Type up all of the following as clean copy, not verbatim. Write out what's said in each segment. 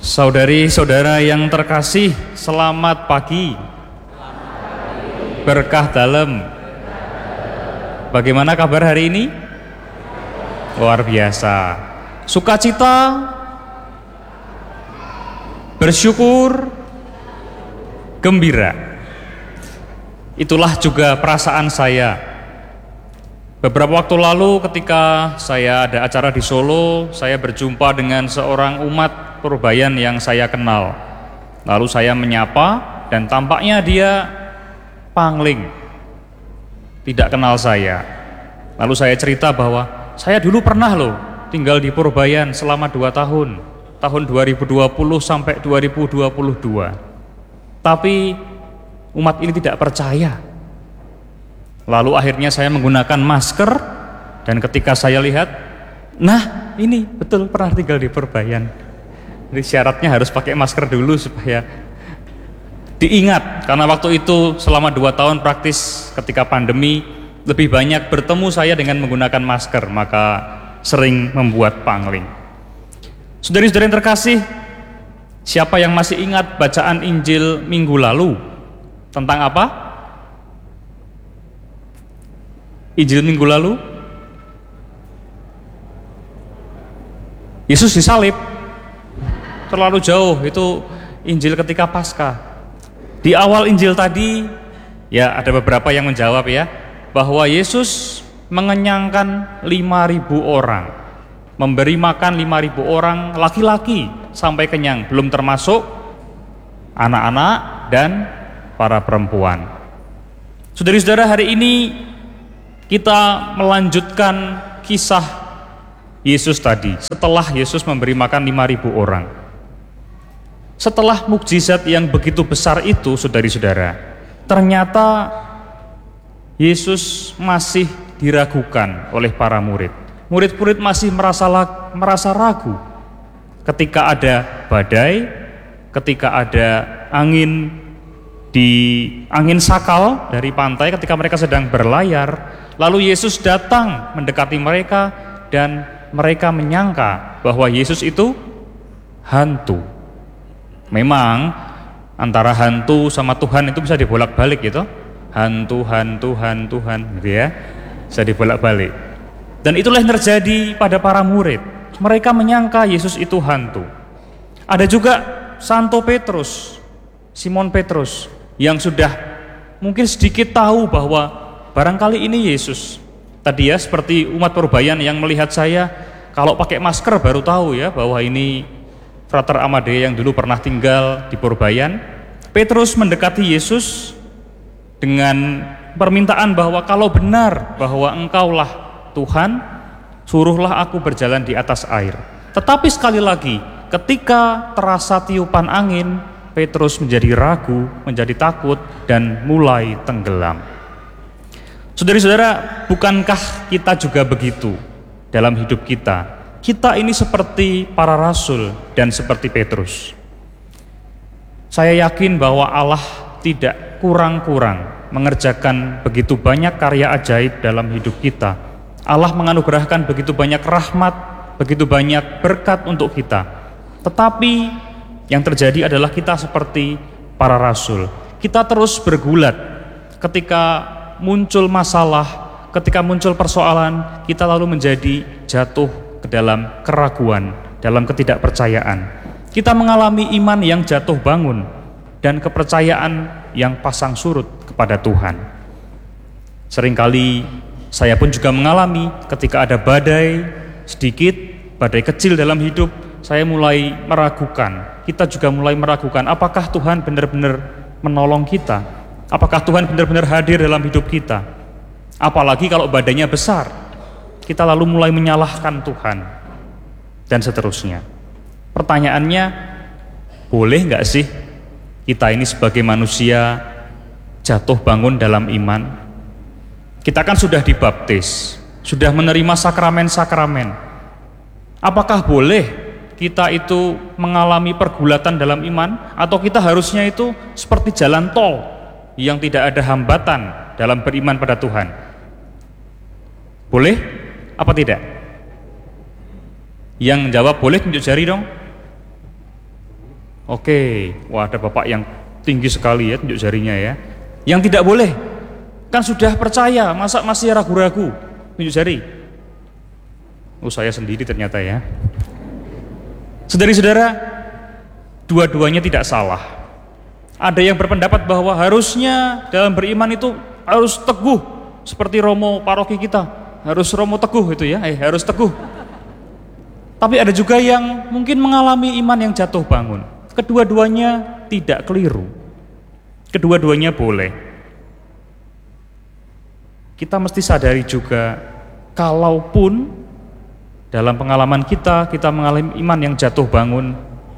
Saudari-saudara yang terkasih, selamat pagi. Berkah dalam. Bagaimana kabar hari ini? Luar biasa. Sukacita, bersyukur, gembira. Itulah juga perasaan saya. Beberapa waktu lalu ketika saya ada acara di Solo, saya berjumpa dengan seorang umat Purbayan yang saya kenal. Lalu saya menyapa dan tampaknya dia pangling, tidak kenal saya. Lalu saya cerita bahwa saya dulu pernah loh tinggal di Purbayan selama 2 tahun, tahun 2020 sampai 2022. Tapi umat ini tidak percaya. Lalu akhirnya saya menggunakan masker, dan ketika saya lihat, nah ini betul pernah tinggal di Purbayan. Jadi syaratnya harus pakai masker dulu supaya diingat, karena waktu itu selama 2 tahun praktis ketika pandemi lebih banyak bertemu saya dengan menggunakan masker, maka sering membuat pangling. Saudari-saudari yang terkasih, siapa yang masih ingat bacaan Injil minggu lalu? Tentang apa? Injil minggu lalu, Yesus disalib. Terlalu jauh itu Injil ketika Paskah. Di awal Injil tadi, ya ada beberapa yang menjawab ya, bahwa Yesus mengenyangkan 5.000 orang, memberi makan 5.000 orang laki-laki sampai kenyang, belum termasuk anak-anak dan para perempuan. Saudari-saudara, hari ini kita melanjutkan kisah Yesus tadi. Setelah Yesus memberi makan 5.000 orang, setelah mukjizat yang begitu besar itu, saudari-saudara, ternyata Yesus masih diragukan oleh para murid. Murid-murid masih merasa ragu ketika ada badai, ketika ada angin sakal dari pantai, ketika mereka sedang berlayar. Lalu Yesus datang mendekati mereka dan mereka menyangka bahwa Yesus itu hantu. Memang antara hantu sama Tuhan itu bisa dibolak-balik gitu. Hantu gitu ya. Bisa dibolak-balik. Dan itulah yang terjadi pada para murid. Mereka menyangka Yesus itu hantu. Ada juga Santo Petrus, Simon Petrus, yang sudah mungkin sedikit tahu bahwa barangkali ini Yesus. Tadi ya seperti umat Purbayan yang melihat saya kalau pakai masker baru tahu ya bahwa ini Frater Amadea yang dulu pernah tinggal di Purbayan. Petrus mendekati Yesus dengan permintaan bahwa kalau benar bahwa Engkaulah Tuhan, suruhlah aku berjalan di atas air. Tetapi sekali lagi ketika terasa tiupan angin, Petrus menjadi ragu, menjadi takut dan mulai tenggelam. Saudari-saudara, bukankah kita juga begitu dalam hidup kita? Kita ini seperti para rasul dan seperti Petrus. Saya yakin bahwa Allah tidak kurang-kurang mengerjakan begitu banyak karya ajaib dalam hidup kita. Allah menganugerahkan begitu banyak rahmat, begitu banyak berkat untuk kita. Tetapi yang terjadi adalah kita seperti para rasul. Kita terus bergulat ketika muncul masalah, ketika muncul persoalan, kita lalu menjadi jatuh ke dalam keraguan, dalam ketidakpercayaan. Kita mengalami iman yang jatuh bangun dan kepercayaan yang pasang surut kepada Tuhan. Seringkali saya pun juga mengalami ketika ada badai sedikit, badai kecil dalam hidup, saya mulai meragukan. Kita juga mulai meragukan apakah Tuhan benar-benar menolong kita? Apakah Tuhan benar-benar hadir dalam hidup kita? Apalagi kalau badainya besar, kita lalu mulai menyalahkan Tuhan dan seterusnya. Pertanyaannya, boleh nggak sih kita ini sebagai manusia jatuh bangun dalam iman? Kita kan sudah dibaptis, sudah menerima sakramen-sakramen. Apakah boleh kita itu mengalami pergulatan dalam iman, atau kita harusnya itu seperti jalan tol yang tidak ada hambatan dalam beriman pada Tuhan? Boleh apa tidak? Yang jawab boleh tunjuk jari dong. Oke, wah ada bapak yang tinggi sekali ya tunjuk jarinya ya. Yang tidak boleh, kan sudah percaya, masa masih ragu-ragu? Tunjuk jari. Oh saya sendiri ternyata ya. Saudara-saudara, dua-duanya tidak salah. Ada yang berpendapat bahwa harusnya dalam beriman itu harus teguh, seperti Romo paroki kita, harus Romo teguh itu ya, harus teguh. Tapi ada juga yang mungkin mengalami iman yang jatuh bangun. Kedua-duanya tidak keliru. Kedua-duanya boleh. Kita mesti sadari juga, kalaupun dalam pengalaman kita mengalami iman yang jatuh bangun,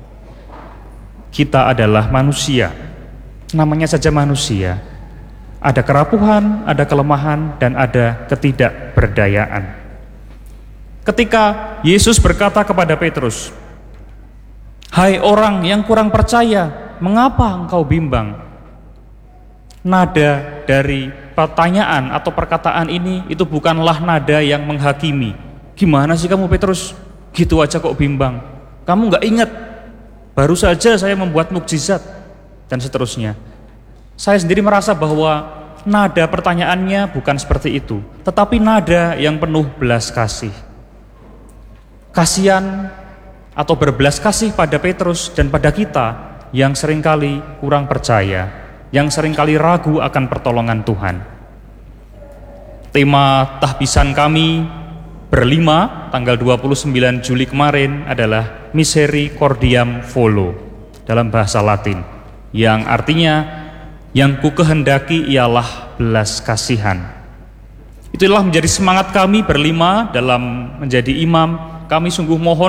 kita adalah manusia. Namanya saja manusia. Ada kerapuhan, ada kelemahan, dan ada ketidakberdayaan. Ketika Yesus berkata kepada Petrus, "Hai orang yang kurang percaya, mengapa engkau bimbang?" Nada dari pertanyaan atau perkataan ini itu bukanlah nada yang menghakimi. Gimana sih kamu Petrus? Gitu aja kok bimbang. Kamu nggak ingat? Baru saja saya membuat mukjizat dan seterusnya. Saya sendiri merasa bahwa nada pertanyaannya bukan seperti itu, tetapi nada yang penuh belas kasih. Kasihan atau berbelas kasih pada Petrus dan pada kita yang seringkali kurang percaya, yang seringkali ragu akan pertolongan Tuhan. Tema tahbisan kami berlima tanggal 29 Juli kemarin adalah Misericordiam Volo dalam bahasa Latin, yang artinya yang ku kehendaki ialah belas kasihan. Itulah menjadi semangat kami berlima dalam menjadi imam. Kami sungguh mohon